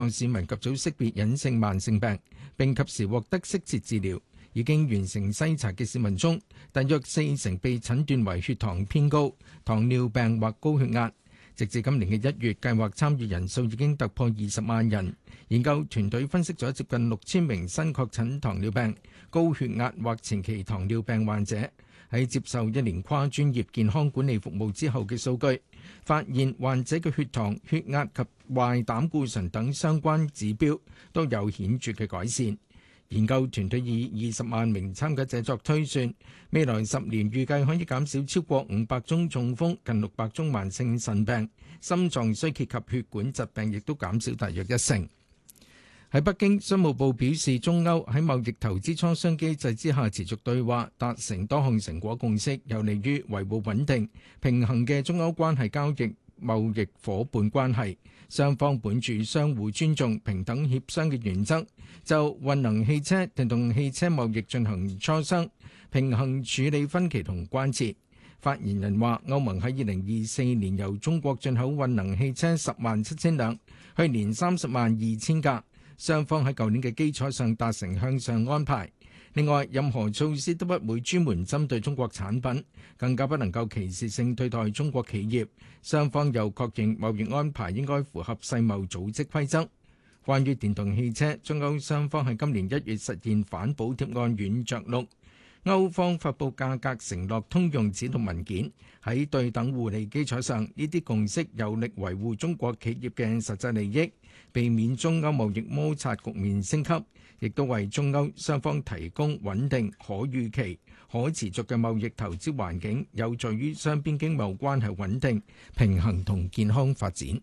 讓市民及早識別隱性慢性病，並及時獲得適切治療。已經完成篩查嘅市民中，大約40%被診斷為血糖偏高、糖尿病或高血壓。直至今年嘅1月，計劃參與人數已經突破20萬人。研究團隊分析咗接近6000名新確診糖尿病、高血壓或前期糖尿病患者喺接受1年跨專業健康管理服務之後嘅數據，發現患者嘅血糖、血壓及壞膽固醇等相關指標都有顯著嘅改善。研究團隊以20萬名參加者作推算，未來10年預計可以減少超過500宗中風、近600宗慢性腎病、心臟衰竭及血管疾病，亦都減少大約1成。喺北京，商務部表示，中歐喺貿易投資磋商機制之下持續對話，達成多項成果共識，有利於維護穩定、平衡嘅中歐關係交易貿易夥伴關係。雙方本住相互尊重、平等協商嘅原則，就混能汽車、電動汽車貿易進行磋商，平衡處理分歧同關切。發言人話，歐盟喺2024年由中國進口混能汽車107000輛，去年302,000架。雙方喺舊年嘅基礎上達成向上安排。另外，任何措施都不會專門針對中國產品，更加不能夠歧視性對待中國企業。雙方又確認貿易安排應該符合世貿組織規則。關於電動汽車，中歐雙方喺今年1月實現反補貼案軟着陸。歐方發布價格承諾通用指導文件，喺對等互利基礎上，呢啲共識有力維護中國企業嘅實際利益，避免中歐貿易摩擦局面升級，亦都為中歐雙方提供穩定、可預期、可持續嘅貿易投資環境，有助於雙邊經貿關係穩定、平衡同健康發展。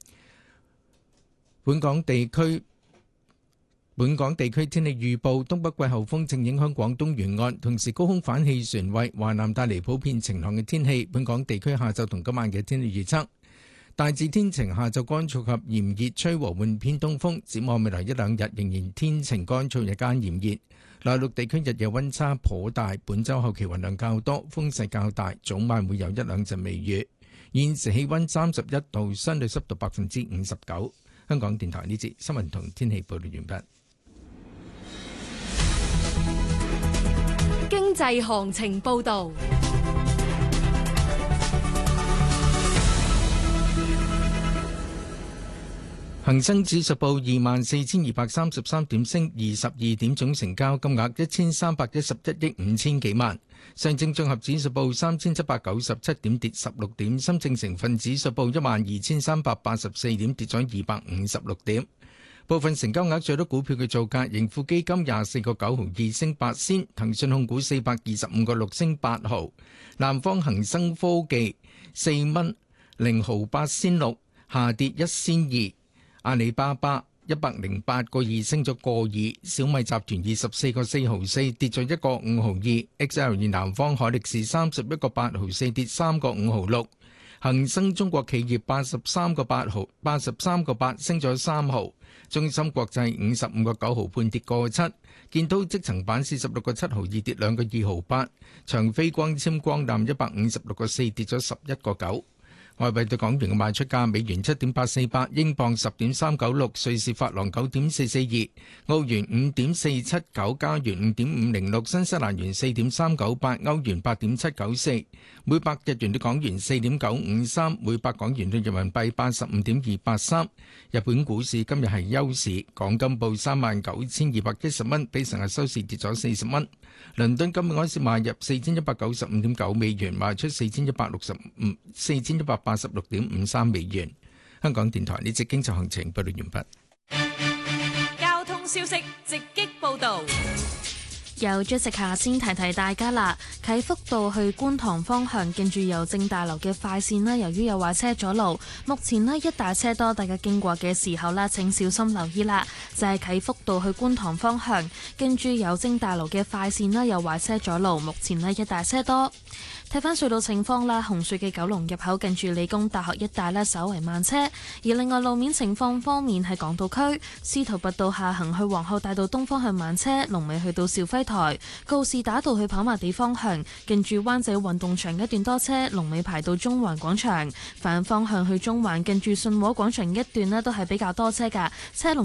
本港地區天氣預報，東北季候風正影響廣東沿岸，同時高空反氣旋為華南帶嚟普遍晴朗嘅天氣。本港地區下晝同今晚嘅天氣預測，大致天晴，下晝乾燥及炎熱，吹和緩偏東風。展望未來一兩日仍然天晴乾燥，日間炎熱。內陸地區日夜溫差頗大，本週後期雲量較多，風勢較大，早晚會有一兩陣微雨。現時氣溫31度，相對濕度59%。香港電台呢節新聞同天氣報道完畢。 經濟行情報道。 恒生指數報24,233點，升22點，總成交金額1311億5千幾萬。上證綜合指數報3797點，跌16點。深證成分指數報12,384點，跌咗256點。部分成交額最多股票嘅造價：盈富基金24個9毫2升8仙，騰訊控股425個6升8毫，南方恒生科技4蚊0毫8仙6，下跌1仙2。阿里巴巴108個2升咗個2，小米集團24個4毫4跌咗1個5毫2，XL 南方海力士31個8毫4跌3個5毫6，恒生中國企業83個8升咗3毫，中芯國際55個9毫半跌個7，建滔積層板46個7毫2跌2個2毫8，長飛光纖光纜156個4跌咗11個9。外幣對港元嘅賣出價：美元7.848，英鎊10.396，瑞士法郎9.442，澳元5.479，加元5.506，新西蘭元4.398，歐元8.794，每百日元對港元4.953，每百港元對人民幣85.283。日本股市今日係休市，港金報39,210蚊，比上日收市跌咗40蚊。倫敦金每安士買入4195.9美元，賣出4186.53美元。香港電台呢節經濟行情報道完畢。 交通消息直擊報道。 由Jessica先提提大家啦，啟福道去觀塘方向，近住郵政大樓嘅快線啦，由於有壞車阻路，目前呢一大車多，大家經過嘅時候啦，請小心留意啦。就係啟福道去觀塘方向，近住郵政大樓嘅快線啦，有壞車阻路，目前呢一大車多。 睇翻隧道情況啦，紅隧嘅九龍入口近住理工大學一帶呢，稍為慢車。而另外路面情況方面，喺港島區司徒拔道下行去皇后大道東方向慢車，龍尾去到兆輝台；告士打道去跑馬地方向，近住灣仔運動場一段多車，龍尾排到中環廣場。反方向去中環，近住信和廣場一段呢，都係比較多車㗎，車龍